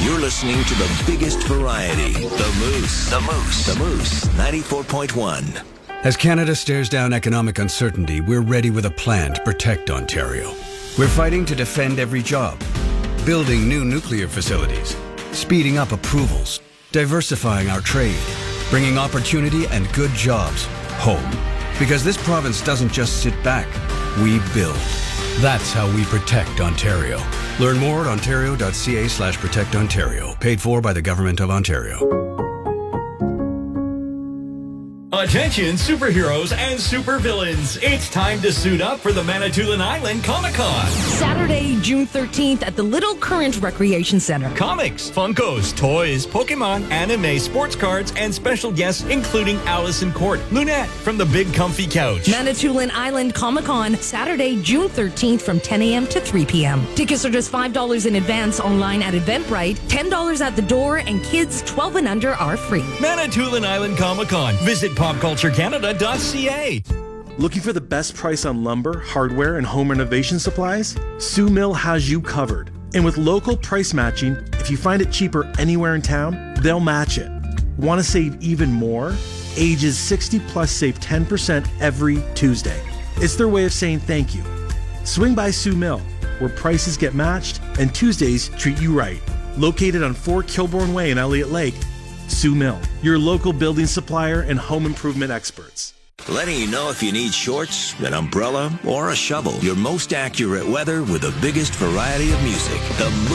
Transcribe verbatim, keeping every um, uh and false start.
You're listening to the biggest variety, The Moose. The Moose. The Moose, ninety-four point one. As Canada stares down economic uncertainty, we're ready with a plan to protect Ontario. We're fighting to defend every job, building new nuclear facilities, speeding up approvals, diversifying our trade, bringing opportunity and good jobs home. Because this province doesn't just sit back, we build. That's how we protect Ontario. Learn more at ontario.ca slash protect Ontario. Paid for by the Government of Ontario. Attention superheroes and supervillains. It's time to suit up for the Manitoulin Island Comic-Con. Saturday, June thirteenth at the Little Current Recreation Center. Comics, Funkos, toys, Pokemon, anime, sports cards, and special guests including Allison Court, Lunette from the Big Comfy Couch. Manitoulin Island Comic-Con, Saturday, June thirteenth from ten a.m. to three p.m. Tickets are just five dollars in advance online at Eventbrite, ten dollars at the door, and kids twelve and under are free. Manitoulin Island Comic-Con. Visit pop culture canada dot c a. Looking for the best price on lumber, hardware, and home renovation supplies? Sue Mill has you covered. And with local price matching, if you find it cheaper anywhere in town, they'll match it. Want to save even more? Ages sixty plus save ten percent every Tuesday. It's their way of saying thank you. Swing by Sue Mill, where prices get matched and Tuesdays treat you right. Located on four Kilbourne Way in Elliott Lake, Sue Mill, your local building supplier and home improvement experts. Letting you know if you need shorts, an umbrella, or a shovel. Your most accurate weather with the biggest variety of music. The Moose.